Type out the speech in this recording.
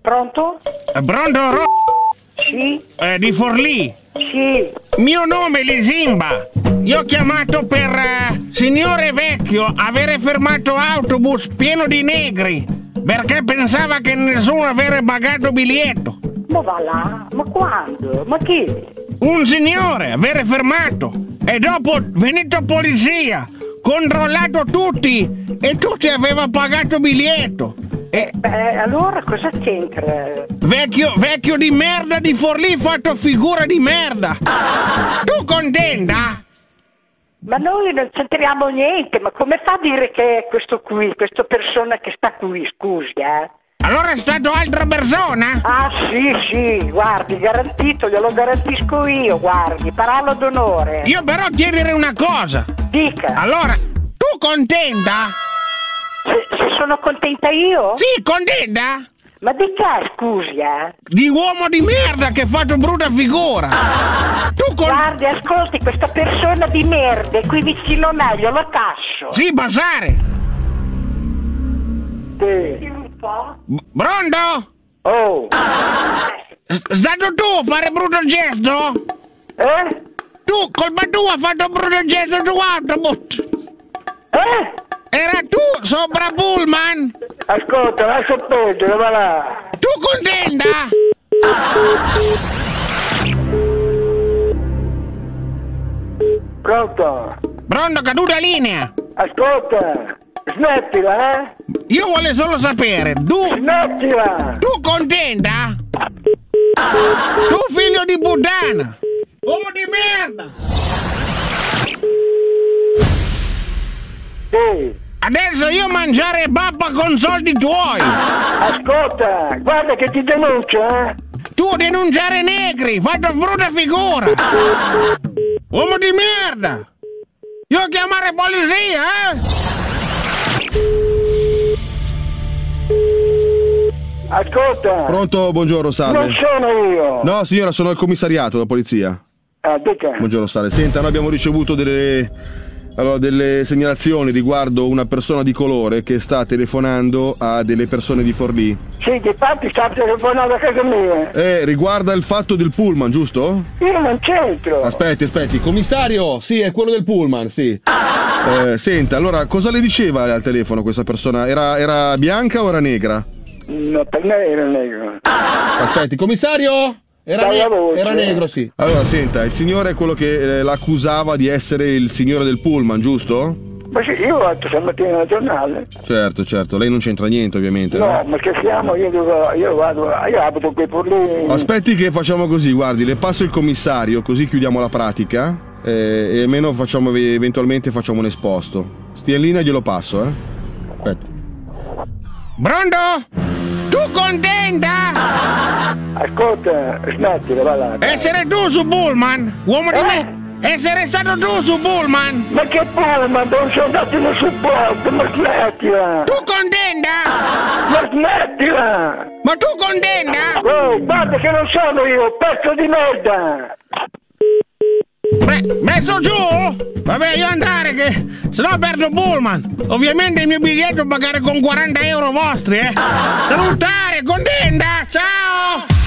Pronto? Pronto, Sì? di Forlì. Sì. Mio nome è Lisimba. Io ho chiamato per signore vecchio avere fermato autobus pieno di negri perché pensava che nessuno avrebbe pagato biglietto. Ma va là? Ma quando? Ma chi? Un signore avere fermato e dopo venuto polizia, controllato tutti e tutti avevano pagato biglietto. Allora cosa c'entra? Vecchio di merda di Forlì fatto figura di merda. Tu contenta? Ma noi non c'entriamo niente, ma come fa a dire che è questo qui, questa persona che sta qui, scusi, Allora è stato altra persona? Ah sì, guardi, garantito, glielo garantisco io, guardi, parola d'onore. Io però chiedere una cosa. Dica. Allora, tu contenta? Se sono contenta io? Sì, contenta? Ma di che, scusi, Di uomo di merda che ha fatto brutta figura. Guardi, ascolti, questa persona di merda qui vicino a me, glielo tasso. Sì, passare. Sì. Pronto? Oh. Stato tu a fare brutto gesto? Tu, colpa tua, hai fatto brutto gesto su autobus. Era tu sopra Pullman? Ascolta, lascia perdere, va là. Tu contenta? Pronto? Pronto, caduta linea. Ascolta, smettila, Io voglio solo sapere, tu... Smettila! Tu contenta? Tu figlio di puttana! Uomo di merda! Sì. Adesso io mangiare pappa con soldi tuoi! Ascolta, guarda che ti denuncio, Tu denunciare negri, fatto brutta figura! Uomo di merda! Io chiamare polizia, Ascolta! Pronto, buongiorno, salve. Non sono io! No, signora, sono al commissariato della polizia. Dica. Buongiorno, salve. Senta, noi abbiamo ricevuto delle segnalazioni riguardo una persona di colore che sta telefonando a delle persone di Forlì. Sì, di fatti sta telefonando a casa mia. Riguarda il fatto del pullman, giusto? Io non c'entro. Aspetti. Commissario, sì, è quello del pullman, sì. Senta, allora, cosa le diceva al telefono questa persona? Era bianca o era negra? No, per me era negro. Aspetti, commissario? Era negro, sì. Allora, senta, il signore è quello che l'accusava di essere il signore del pullman, giusto? Ma sì, io ho fatto stamattina al giornale. Certo, lei non c'entra niente, ovviamente. No, ma che siamo? Io abito qui per lì. Aspetti che facciamo così, guardi, le passo il commissario, così chiudiamo la pratica e almeno eventualmente facciamo un esposto. Stia in linea, glielo passo, Aspetta. Pronto? Tu contenta? Ascolta, smettila, va là. Essere tu su Pullman? Uomo di me? Essere stato tu su Pullman? Ma che Pullman? Non sono andato in supporto, ma smettila! Tu contenta? Ma smettila! Ma tu contenta? Oh, guarda che non sono io, pezzo di merda! Messo giù? Vabbè, io andare che sennò perdo Pullman. Ovviamente il mio biglietto pagare con 40 euro vostri, Salutare, contenta, ciao!